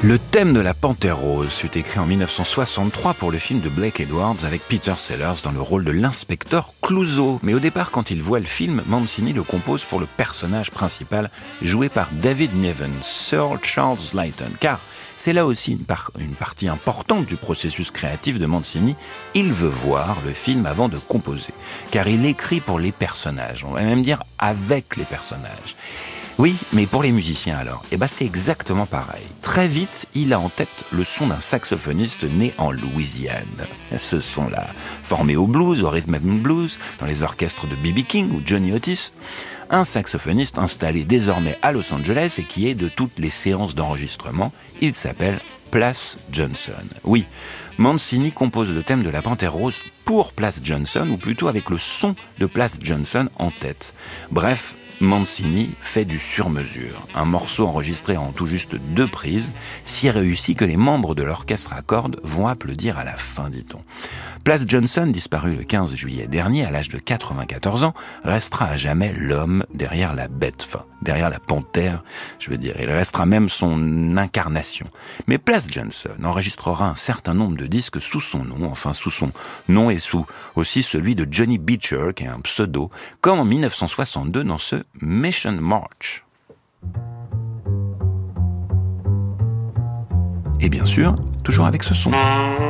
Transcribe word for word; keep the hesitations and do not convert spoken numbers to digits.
Le thème de la Panthère Rose fut écrit en dix-neuf cent soixante-trois pour le film de Blake Edwards avec Peter Sellers dans le rôle de l'inspecteur Clouseau. Mais au départ, quand il voit le film, Mancini le compose pour le personnage principal joué par David Niven, Sir Charles Leighton. Car c'est là aussi une, par- une partie importante du processus créatif de Mancini. Il veut voir le film avant de composer. Car il écrit pour les personnages, on va même dire avec les personnages. Oui, mais pour les musiciens alors, eh ben c'est exactement pareil. Très vite, il a en tête le son d'un saxophoniste né en Louisiane. Ce son-là, formé au blues, au rhythm and blues, dans les orchestres de B B King ou Johnny Otis, un saxophoniste installé désormais à Los Angeles et qui est de toutes les séances d'enregistrement, il s'appelle Plas Johnson. Oui, Mancini compose le thème de la Panthère Rose pour Plas Johnson, ou plutôt avec le son de Plas Johnson en tête. Bref, Mancini fait du sur-mesure, un morceau enregistré en tout juste deux prises, si réussi que les membres de l'orchestre à cordes vont applaudir à la fin, dit-on. Plas Johnson, disparu le quinze juillet dernier à l'âge de quatre-vingt-quatorze ans, restera à jamais l'homme derrière la bête, enfin, derrière la panthère, je veux dire. Il restera même son incarnation. Mais Plas Johnson enregistrera un certain nombre de disques sous son nom, enfin sous son nom et sous aussi celui de Johnny Beecher, qui est un pseudo, comme en dix-neuf cent soixante-deux dans ce Mission March. Et bien sûr, toujours avec ce son.